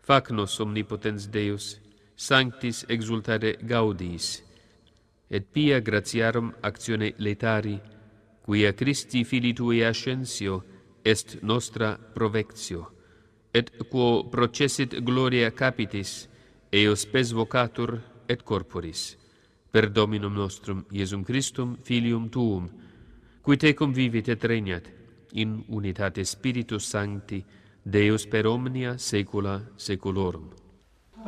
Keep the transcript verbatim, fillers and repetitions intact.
Fac nos omnipotens Deus, sanctis exultare gaudiis, et pia gratiarum actione letari, quia Christi Filii Tui ascensio est nostra provectio, et quo processit gloria capitis, eos spes vocatur et corporis, per Dominum nostrum Iesum Christum, Filium Tuum, qui tecum vivit et regnat, in unitate Spiritus Sancti, Deus per omnia saecula saeculorum.